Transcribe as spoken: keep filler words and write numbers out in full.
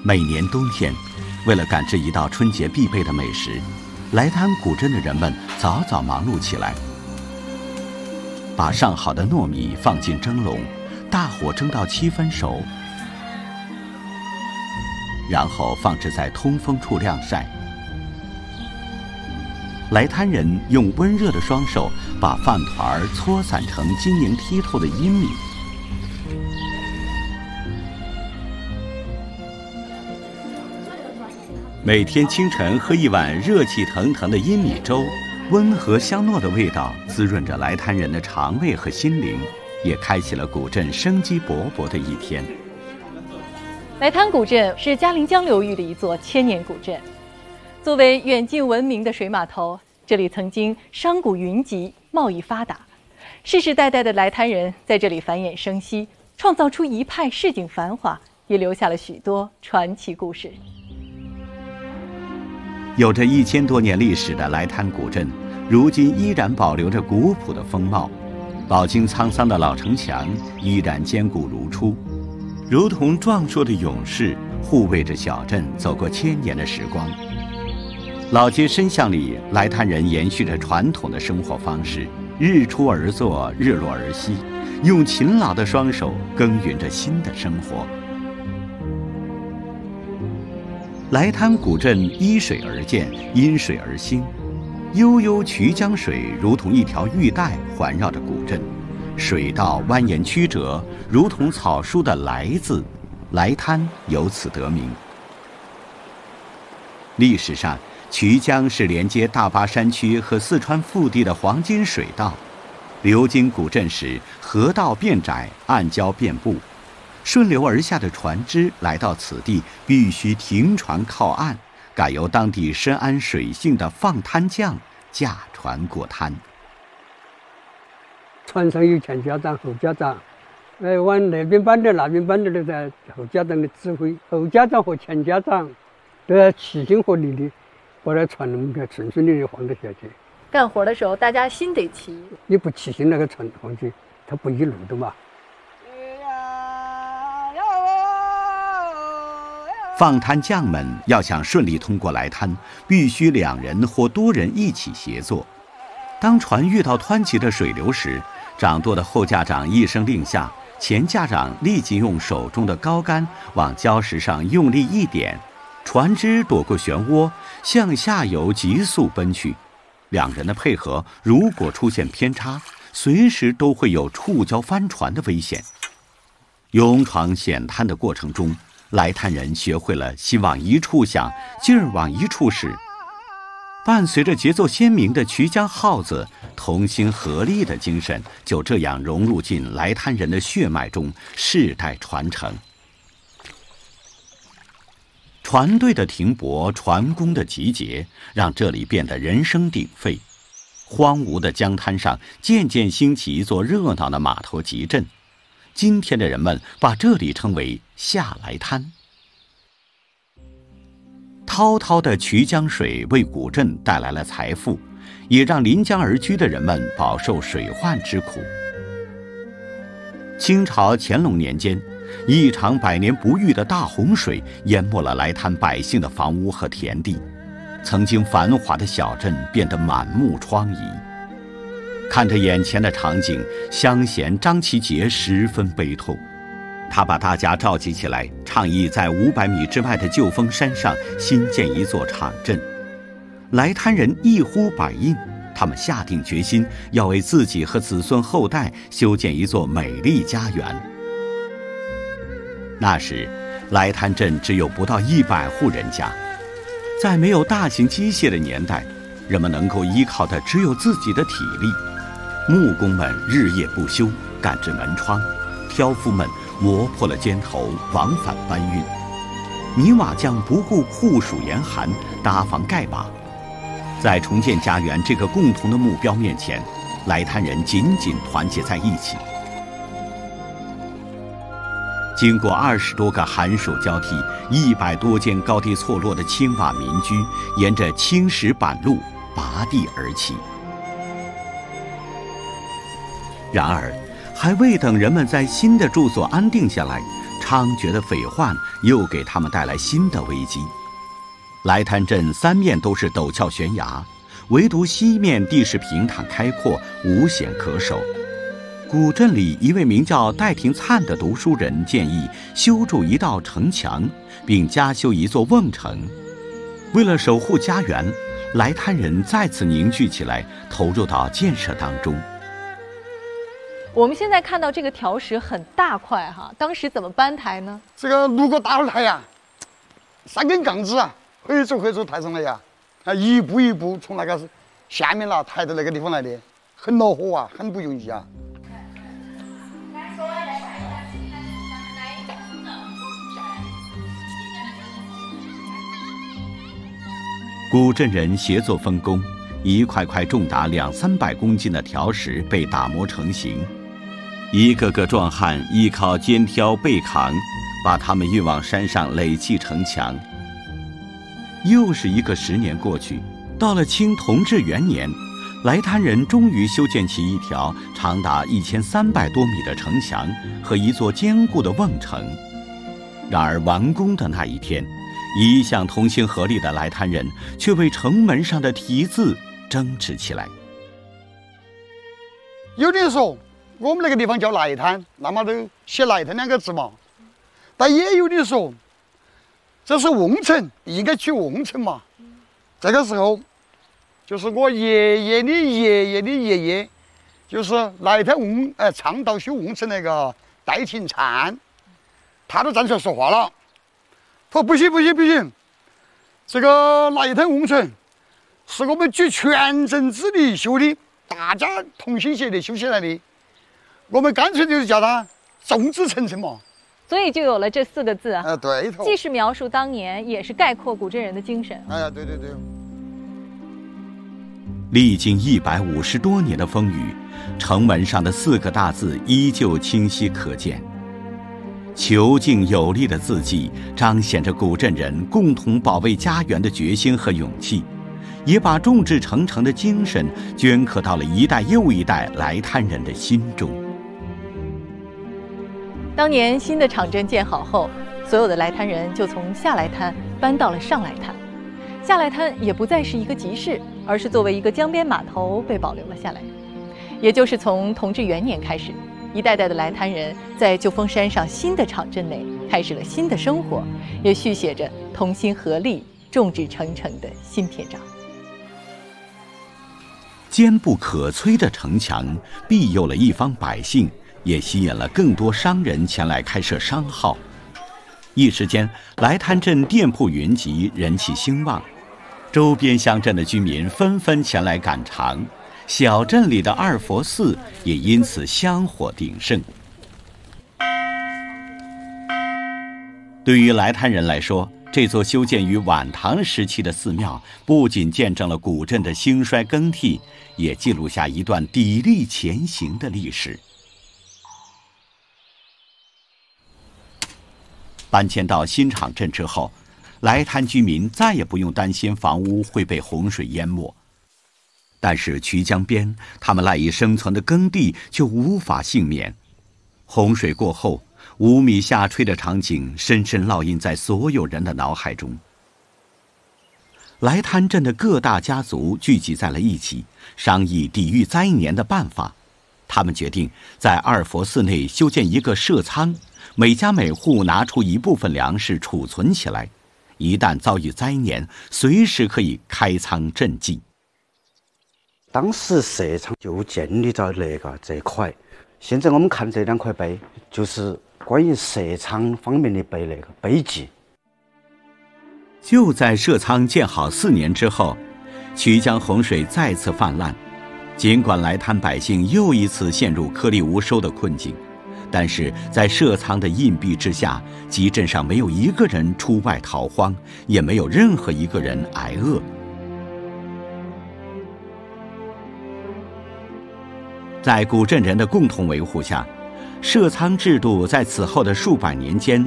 每年冬天，为了赶制一道春节必备的美食，来滩古镇的人们早早忙碌起来，把上好的糯米放进蒸笼，大火蒸到七分熟，然后放置在通风处晾晒。来滩人用温热的双手把饭团搓散成晶莹剔透的阴米。每天清晨喝一碗热气腾腾的阴米粥，温和香糯的味道滋润着来滩人的肠胃和心灵，也开启了古镇生机勃勃的一天。 来滩古镇是嘉陵江流域的一座千年古镇，作为远近闻名的水码头，这里曾经商贾云集，贸易发达，世世代代的来滩人在这里繁衍生息，创造出一派市井繁华，也留下了许多传奇故事。 有着一千多年历史的来滩古镇，如今依然保留着古朴的风貌，饱经沧桑的老城墙依然坚固如初，如同壮硕的勇士，护卫着小镇走过千年的时光。老街深巷里，来滩人延续着传统的生活方式，日出而作，日落而息，用勤劳的双手耕耘着新的生活。来滩古镇依水而建，因水而兴，悠悠衢江水如同一条玉带环绕着古镇，水道蜿蜒曲折，如同草书的来字，来滩由此得名。历史上，衢江是连接大巴山区和四川腹地的黄金水道，流经古镇时，河道变窄，暗礁遍布，顺流而下的船只来到此地必须停船靠岸，改由当地深谙水性的放滩匠驾船过滩。 船上有前家长、后家长，呃，往那边搬的、那边搬的都在后家长的指挥，后家长和前家长都要齐心合力的把那船能够顺顺利利晃得下去。 干活的时候，大家心得齐， 你不齐心，那个船晃去，它不一路的嘛。 放滩匠们要想顺利通过来滩，必须两人或多人一起协作。当船遇到湍急的水流时，掌舵的后驾长一声令下，前驾长立即用手中的高杆往礁石上用力一点，船只躲过漩涡，向下游急速奔去。两人的配合如果出现偏差，随时都会有触礁翻船的危险。勇闯险滩的过程中，来滩人学会了心往一处想，劲儿往一处使。伴随着节奏鲜明的衢江号子，同心合力的精神就这样融入进来滩人的血脉中，世代传承。船队的停泊，船工的集结，让这里变得人声鼎沸。荒芜的江滩上渐渐兴起一座热闹的码头集镇，今天的人们把这里称为下来滩。滔滔的衢江水为古镇带来了财富，也让临江而居的人们饱受水患之苦。清朝乾隆年间，一场百年不遇的大洪水淹没了来滩百姓的房屋和田地，曾经繁华的小镇变得满目疮痍。看着眼前的场景，乡贤张其杰十分悲痛。他把大家召集起来，倡议在五百米之外的旧峰山上新建一座场镇。来滩人一呼百应，他们下定决心要为自己和子孙后代修建一座美丽家园。那时，来滩镇只有不到一百户人家，在没有大型机械的年代，人们能够依靠的只有自己的体力。木工们日夜不休，赶制门窗；挑夫们磨破了尖头，往返搬运；泥瓦匠不顾酷暑严寒，搭房盖瓦。在重建家园这个共同的目标面前，来滩人紧紧团结在一起。经过二十多个寒暑交替，一百多间高低错落的青瓦民居，沿着青石板路拔地而起。然而，还未等人们在新的住所安定下来， 猖獗的匪患又给他们带来新的危机。来滩镇三面都是陡峭悬崖，唯独西面地势平坦开阔，无险可守。古镇里一位名叫戴廷灿的读书人建议修筑一道城墙，并加修一座瓮城。为了守护家园，来滩人再次凝聚起来，投入到建设当中。 我们现在看到这个条石很大块哈，当时怎么搬抬呢？ 这个如果大抬呀，三根杠子啊，回走回走抬上来呀，啊，一步一步从那个下面啦抬到那个地方来的，很恼火啊，很不容易啊。 古镇人协作分工，一块块重达两三百公斤的条石被打磨成型，一个个壮汉依靠肩挑背扛，把它们运往山上垒砌城墙。又是一个十年过去，到了清同治元年，来滩人终于修建起一条长达一千三百多米的城墙和一座坚固的瓮城。然而完工的那一天，一向同心合力的来滩人却为城门上的题字争执起来。 有的人说我们那个地方叫来滩，那么都写来滩两个字嘛，但也有的说这是瓮城，应该取瓮城嘛。这个时候就是我爷爷的爷爷的爷爷，就是来滩瓮呃倡导修瓮城那个戴廷灿，他都站出来说话了，他说不行不行不行，这个来滩瓮城是我们举全镇之力修的，大家同心协力修起来的，我们干脆就是叫它众志成城嘛。 所以就有了这四个字啊。 呃，对头。 既是描述当年，也是概括古镇人的精神。 哎呀，对对对。 历经一百五十多年的风雨，城门上的四个大字依旧清晰可见。遒劲有力的字迹彰显着古镇人共同保卫家园的决心和勇气，也把众志成城的精神镌刻到了一代又一代来滩人的心中。 当年新的场镇建好后，所有的来滩人就从下来滩搬到了上来滩。下来滩也不再是一个集市，而是作为一个江边码头被保留了下来。也就是从同治元年开始，一代代的来滩人在旧峰山上新的场镇内开始了新的生活，也续写着同心合力、众志成城的新篇章。 坚不可摧的城墙庇佑了一方百姓，也吸引了更多商人前来开设商号。一时间，来滩镇店铺云集，人气兴旺，周边乡镇的居民纷纷前来赶场，小镇里的二佛寺也因此香火鼎盛。对于来滩人来说，这座修建于晚唐时期的寺庙，不仅见证了古镇的兴衰更替，也记录下一段砥砺前行的历史。搬迁到新场镇之后，来滩居民再也不用担心房屋会被洪水淹没。但是渠江边他们赖以生存的耕地就无法幸免。洪水过后，五米下垂的场景深深烙印在所有人的脑海中。来滩镇的各大家族聚集在了一起，商议抵御灾年的办法。他们决定在二佛寺内修建一个社仓，每家每户拿出一部分粮食储存起来，一旦遭遇灾年，随时可以开仓赈济。 当时社仓就建立在那个这块，现在我们看这两块碑，就是关于社仓方面的碑那个碑记。 就在社仓建好四年之后，渠江洪水再次泛滥。尽管来滩百姓又一次陷入颗粒无收的困境，但是在社仓的荫蔽之下，集镇上没有一个人出外逃荒，也没有任何一个人挨饿。在古镇人的共同维护下，社仓制度在此后的数百年间